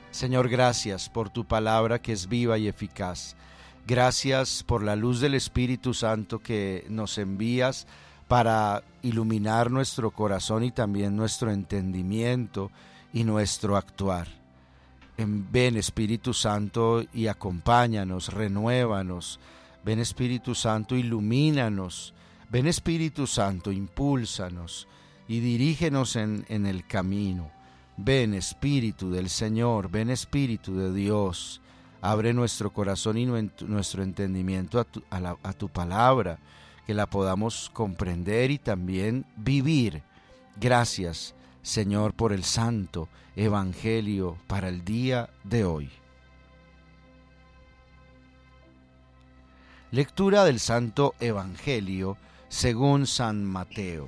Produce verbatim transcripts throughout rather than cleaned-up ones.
Señor, gracias por tu palabra que es viva y eficaz. Gracias por la luz del Espíritu Santo que nos envías para iluminar nuestro corazón y también nuestro entendimiento y nuestro actuar. Ven, Espíritu Santo, y acompáñanos, renuévanos. Ven, Espíritu Santo, ilumínanos. Ven, Espíritu Santo, impúlsanos y dirígenos en, en el camino. Ven, Espíritu del Señor, ven, Espíritu de Dios. Abre nuestro corazón y nuestro entendimiento a tu, a la, a tu palabra, que la podamos comprender y también vivir. Gracias, Señor, por el santo evangelio para el día de hoy. Lectura del santo evangelio según San Mateo.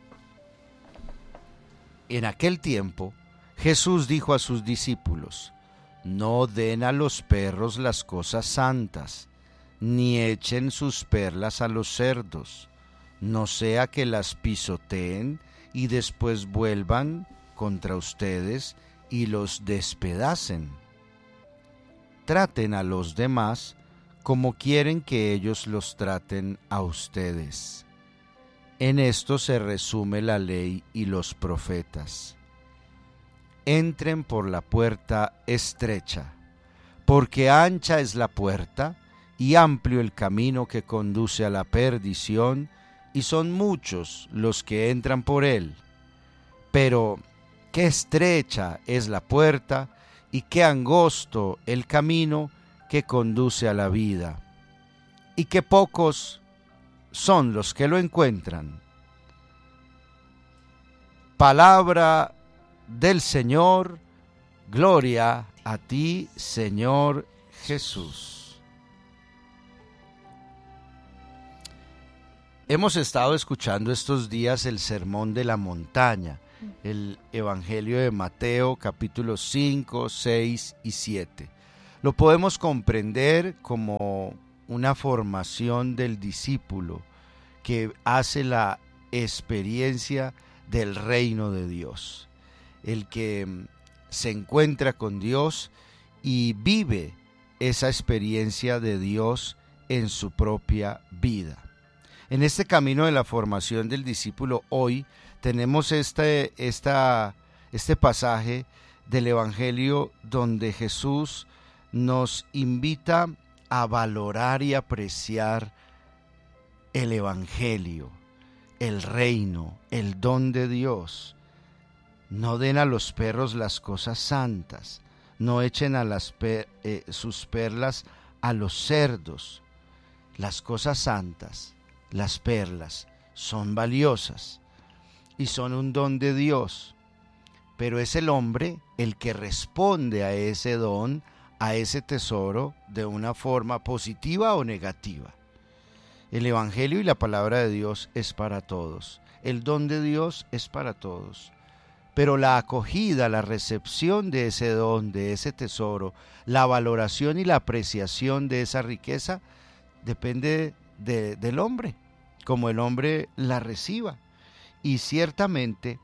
En aquel tiempo, Jesús dijo a sus discípulos: no den a los perros las cosas santas, ni echen sus perlas a los cerdos, no sea que las pisoteen y después vuelvan contra ustedes y los despedacen. Traten a los demás como quieren que ellos los traten a ustedes. En esto se resume la ley y los profetas. Entren por la puerta estrecha, porque ancha es la puerta y amplio el camino que conduce a la perdición, y son muchos los que entran por él. Pero qué estrecha es la puerta y qué angosto el camino que conduce a la vida, y qué pocos son los que lo encuentran. Palabra del Señor. Gloria a ti, Señor Jesús. Hemos estado escuchando estos días el Sermón de la Montaña, el Evangelio de Mateo, capítulos cinco, seis y siete. Lo podemos comprender como una formación del discípulo que hace la experiencia del reino de Dios, el que se encuentra con Dios y vive esa experiencia de Dios en su propia vida. En este camino de la formación del discípulo, hoy tenemos este, esta, este pasaje del Evangelio donde Jesús nos invita a valorar y apreciar el Evangelio, el reino, el don de Dios. No den a los perros las cosas santas, no echen a las per, eh, sus perlas a los cerdos. Las cosas santas, las perlas, son valiosas y son un don de Dios, pero es el hombre el que responde a ese don, a ese tesoro, de una forma positiva o negativa. El Evangelio y la palabra de Dios es para todos, el don de Dios es para todos. Pero la acogida, la recepción de ese don, de ese tesoro, la valoración y la apreciación de esa riqueza depende de, del hombre, como el hombre la reciba. Y ciertamente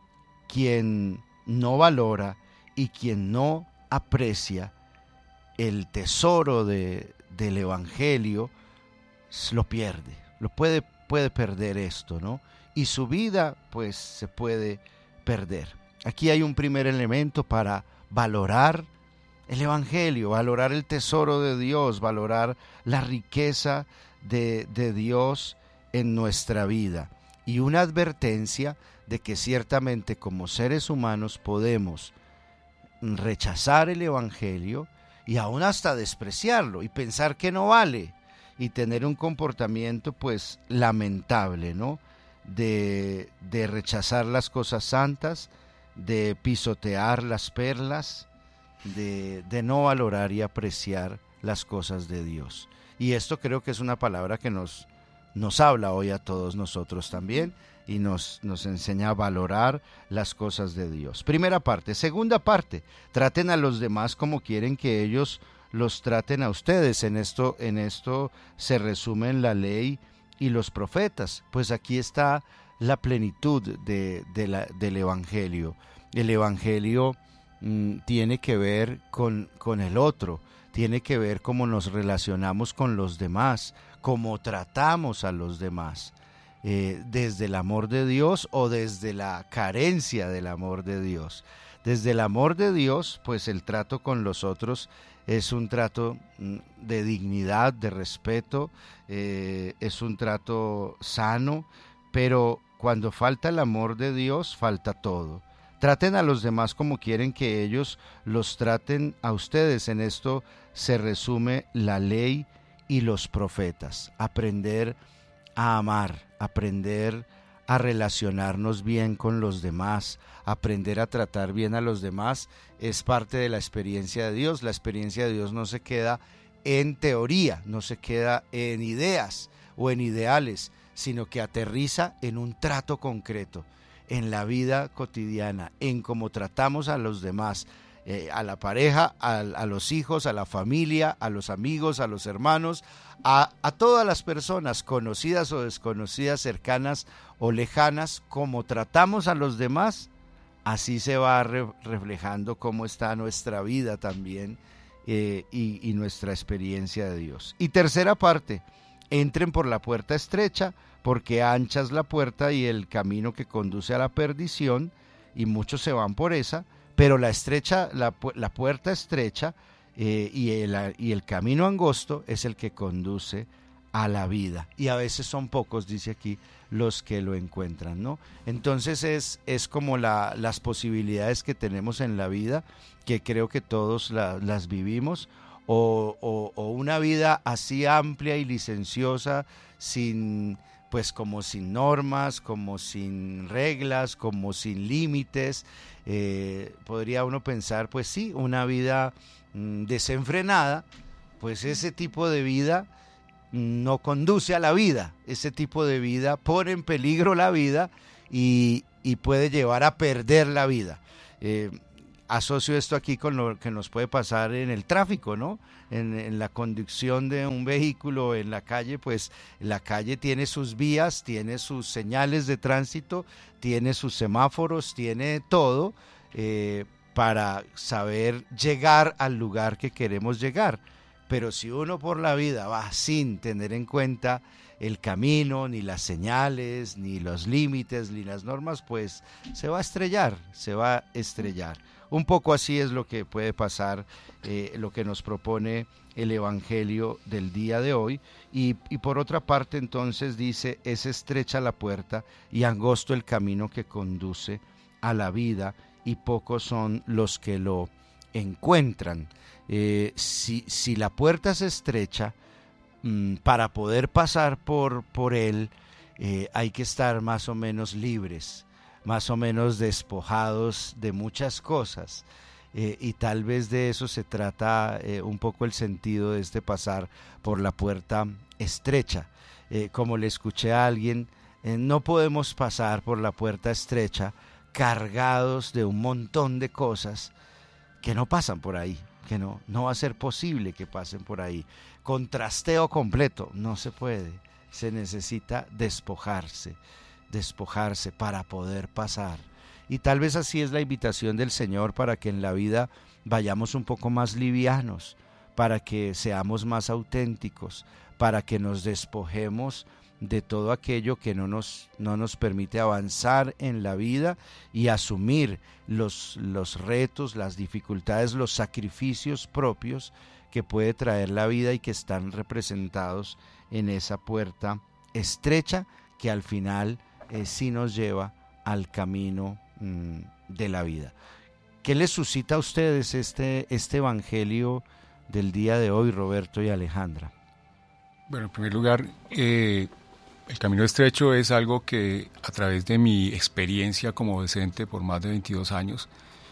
quien no valora y quien no aprecia el tesoro de, del Evangelio, lo pierde, lo puede, puede perder esto, ¿no? Y su vida pues se puede perder. Aquí hay un primer elemento para valorar el Evangelio, valorar el tesoro de Dios, valorar la riqueza de, de Dios en nuestra vida, y una advertencia de que ciertamente como seres humanos podemos rechazar el Evangelio y aún hasta despreciarlo y pensar que no vale y tener un comportamiento pues lamentable, ¿no? De, de rechazar las cosas santas, de pisotear las perlas, de, de no valorar y apreciar las cosas de Dios. Y esto creo que es una palabra que nos, nos habla hoy a todos nosotros también y nos, nos enseña a valorar las cosas de Dios. Primera parte. Segunda parte, traten a los demás como quieren que ellos los traten a ustedes. En esto, en esto se resumen la ley y los profetas, pues aquí está la plenitud de, de la, del Evangelio. El Evangelio mmm, tiene que ver con, con el otro, tiene que ver cómo nos relacionamos con los demás, cómo tratamos a los demás, eh, desde el amor de Dios o desde la carencia del amor de Dios. Desde el amor de Dios, pues el trato con los otros es un trato de dignidad, de respeto, eh, es un trato sano, pero cuando falta el amor de Dios, falta todo. Traten a los demás como quieren que ellos los traten a ustedes. En esto se resume la ley y los profetas. Aprender a amar, aprender a relacionarnos bien con los demás, aprender a tratar bien a los demás, es parte de la experiencia de Dios. La experiencia de Dios no se queda en teoría, no se queda en ideas o en ideales, sino que aterriza en un trato concreto, en la vida cotidiana, en cómo tratamos a los demás, eh, a la pareja, a, a los hijos, a la familia, a los amigos, a los hermanos, a, a todas las personas conocidas o desconocidas, cercanas o lejanas. Como tratamos a los demás, así se va re, reflejando cómo está nuestra vida también, eh, y, y nuestra experiencia de Dios. Y tercera parte, entren por la puerta estrecha, porque ancha es la puerta y el camino que conduce a la perdición, y muchos se van por esa, pero la estrecha, la, la puerta estrecha eh, y, el, y el camino angosto es el que conduce a la vida, y a veces son pocos, dice aquí, los que lo encuentran, ¿no? Entonces es, es como la, las posibilidades que tenemos en la vida, que creo que todos la, las vivimos, o, o, o una vida así amplia y licenciosa, sin, pues como sin normas, como sin reglas, como sin límites. Eh, podría uno pensar, pues sí, una vida mmm, desenfrenada, pues ese tipo de vida no conduce a la vida, ese tipo de vida pone en peligro la vida y, y puede llevar a perder la vida. Eh, asocio esto aquí con lo que nos puede pasar en el tráfico, ¿no? En, en la conducción de un vehículo en la calle, pues la calle tiene sus vías, tiene sus señales de tránsito, tiene sus semáforos, tiene todo eh, para saber llegar al lugar que queremos llegar. Pero si uno por la vida va sin tener en cuenta el camino, ni las señales, ni los límites, ni las normas, pues se va a estrellar, se va a estrellar. Un poco así es lo que puede pasar, eh, lo que nos propone el Evangelio del día de hoy. Y, y por otra parte entonces dice, es estrecha la puerta y angosto el camino que conduce a la vida, y pocos son los que lo encuentran. Eh, si, si la puerta es estrecha, mmm, para poder pasar por, por él, eh, hay que estar más o menos libres, más o menos despojados de muchas cosas, eh, y tal vez de eso se trata eh, un poco el sentido de este pasar por la puerta estrecha. Eh, como le escuché a alguien, eh, no podemos pasar por la puerta estrecha cargados de un montón de cosas que no pasan por ahí, que no, no va a ser posible que pasen por ahí. Contrasteo completo, no se puede, se necesita despojarse, despojarse para poder pasar. Y tal vez así es la invitación del Señor, para que en la vida vayamos un poco más livianos, para que seamos más auténticos, para que nos despojemos de todo aquello que no nos, no nos permite avanzar en la vida y asumir los, los retos, las dificultades, los sacrificios propios que puede traer la vida y que están representados en esa puerta estrecha, que al final eh, sí nos lleva al camino mmm, de la vida. ¿Qué les suscita a ustedes este, este evangelio del día de hoy, Roberto y Alejandra? Bueno, en primer lugar, eh, el camino estrecho es algo que, a través de mi experiencia como docente por más de veintidós años,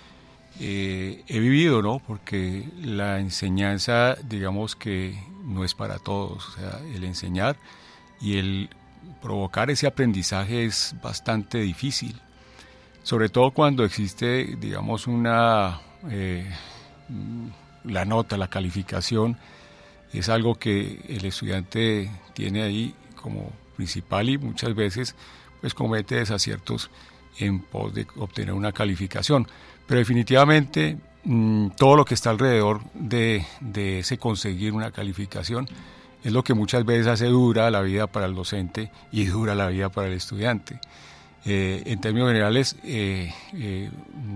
eh, he vivido, ¿no? Porque la enseñanza, digamos que no es para todos. O sea, el enseñar y el provocar ese aprendizaje es bastante difícil, sobre todo cuando existe, digamos, una eh, la nota, la calificación, es algo que el estudiante tiene ahí como principal, y muchas veces pues comete desaciertos en pos de obtener una calificación. Pero definitivamente mmm, todo lo que está alrededor de, de ese conseguir una calificación es lo que muchas veces hace dura la vida para el docente y dura la vida para el estudiante. Eh, en términos generales, eh, eh,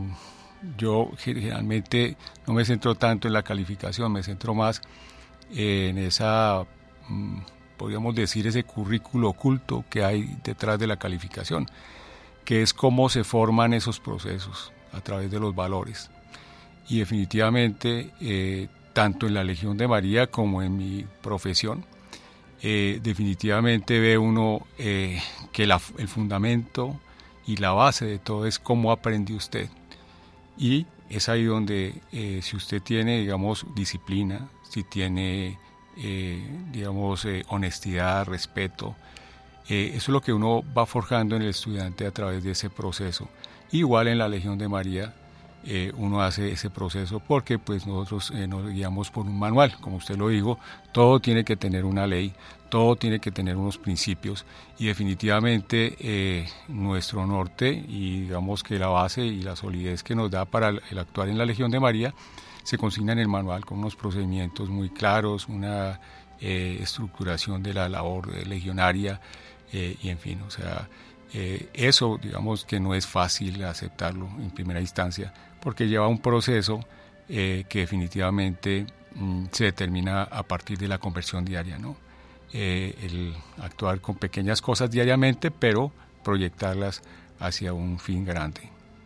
yo generalmente no me centro tanto en la calificación, me centro más en esa, podríamos decir, ese currículo oculto que hay detrás de la calificación, que es cómo se forman esos procesos a través de los valores. Y definitivamente, eh, tanto en la Legión de María como en mi profesión, eh, definitivamente ve uno eh, que la, el fundamento y la base de todo es cómo aprende usted. Y es ahí donde eh, si usted tiene, digamos, disciplina, si tiene, eh, digamos, eh, honestidad, respeto, eh, eso es lo que uno va forjando en el estudiante a través de ese proceso. Igual en la Legión de María eh, uno hace ese proceso porque pues nosotros eh, nos guiamos por un manual, como usted lo dijo, todo tiene que tener una ley, todo tiene que tener unos principios y definitivamente eh, nuestro norte y digamos que la base y la solidez que nos da para el, el actuar en la Legión de María se consigna en el manual con unos procedimientos muy claros, una eh, estructuración de la labor legionaria eh, y en fin, o sea, eh, eso digamos que no es fácil aceptarlo en primera instancia porque lleva un proceso eh, que definitivamente mm, se determina a partir de la conversión diaria, ¿no? Eh, el actuar con pequeñas cosas diariamente, pero proyectarlas hacia un fin grande.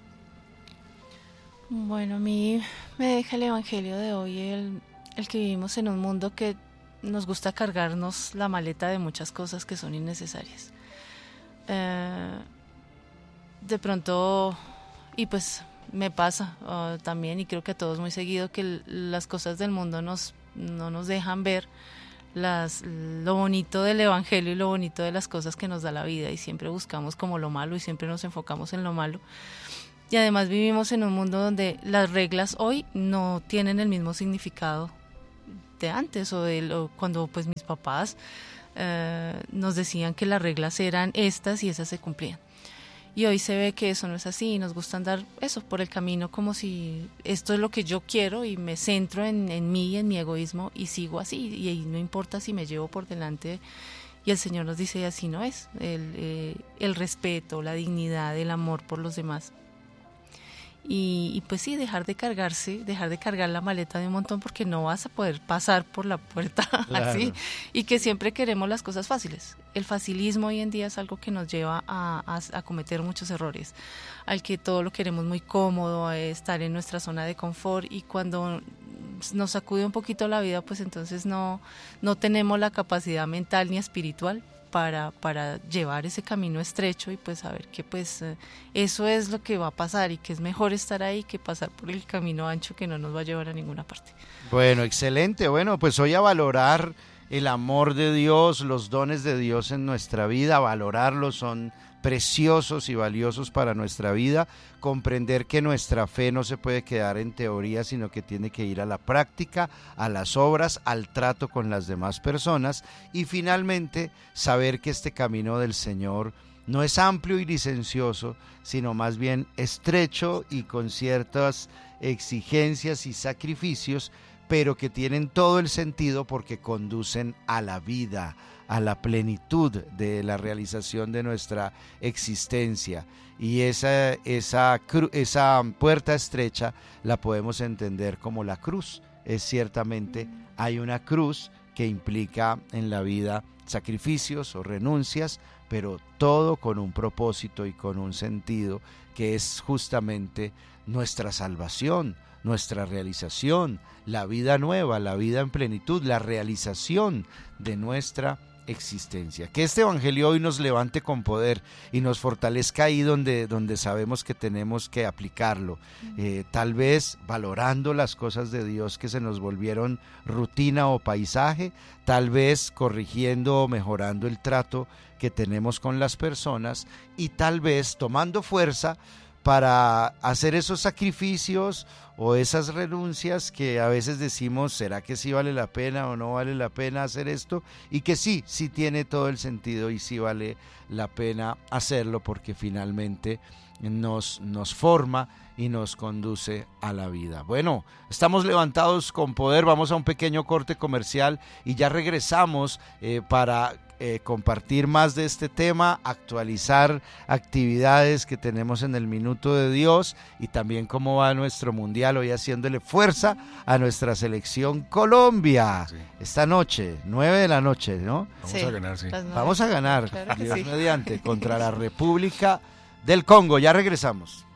Bueno, a mí me deja el Evangelio de hoy el, el que vivimos en un mundo que nos gusta cargarnos la maleta de muchas cosas que son innecesarias. Eh, de pronto, y pues me pasa uh, también, y creo que a todos muy seguido, que l- las cosas del mundo nos, no nos dejan ver Las, lo bonito del Evangelio y lo bonito de las cosas que nos da la vida, y siempre buscamos como lo malo y siempre nos enfocamos en lo malo. Y además vivimos en un mundo donde las reglas hoy no tienen el mismo significado de antes o de lo, cuando pues mis papás eh, nos decían que las reglas eran estas y esas se cumplían. Y hoy se ve que eso no es así y nos gusta andar eso por el camino como si esto es lo que yo quiero y me centro en, en mí y en mi egoísmo y sigo así y, y no importa si me llevo por delante. Y el Señor nos dice así no es, el, eh, el respeto, la dignidad, el amor por los demás. Y, y pues sí, dejar de cargarse, dejar de cargar la maleta de un montón porque no vas a poder pasar por la puerta claro. Así, y que siempre queremos las cosas fáciles. El facilismo hoy en día es algo que nos lleva a, a, a cometer muchos errores, al que todo lo queremos muy cómodo, a estar en nuestra zona de confort, y cuando nos sacude un poquito la vida, pues entonces no, no tenemos la capacidad mental ni espiritual Para, para llevar ese camino estrecho y pues saber que pues eh, eso es lo que va a pasar y que es mejor estar ahí que pasar por el camino ancho que no nos va a llevar a ninguna parte. Bueno, excelente. Bueno, pues hoy a valorar el amor de Dios, los dones de Dios en nuestra vida, valorarlos, son preciosos y valiosos para nuestra vida, comprender que nuestra fe no se puede quedar en teoría, sino que tiene que ir a la práctica, a las obras, al trato con las demás personas, y finalmente saber que este camino del Señor no es amplio y licencioso, sino más bien estrecho y con ciertas exigencias y sacrificios, pero que tienen todo el sentido porque conducen a la vida, a la plenitud de la realización de nuestra existencia. Y esa, esa, esa puerta estrecha la podemos entender como la cruz. Es ciertamente, hay una cruz que implica en la vida sacrificios o renuncias, pero todo con un propósito y con un sentido que es justamente nuestra salvación, nuestra realización, la vida nueva, la vida en plenitud, la realización de nuestra existencia. Que este evangelio hoy nos levante con poder y nos fortalezca ahí donde, donde sabemos que tenemos que aplicarlo, eh, tal vez valorando las cosas de Dios que se nos volvieron rutina o paisaje, tal vez corrigiendo o mejorando el trato que tenemos con las personas, y tal vez tomando fuerza para hacer esos sacrificios o esas renuncias que a veces decimos, ¿será que sí vale la pena o no vale la pena hacer esto? Y que sí, sí tiene todo el sentido y sí vale la pena hacerlo porque finalmente nos, nos forma y nos conduce a la vida. Bueno, estamos levantados con poder, vamos a un pequeño corte comercial y ya regresamos eh, para eh, compartir más de este tema, actualizar actividades que tenemos en el Minuto de Dios y también cómo va nuestro mundial, hoy haciéndole fuerza a nuestra selección Colombia. Sí. Esta noche, nueve de la noche, ¿no? Vamos sí, a ganar, sí. Vamos a ganar, claro Dios sí. mediante, contra la República del Congo. Ya regresamos.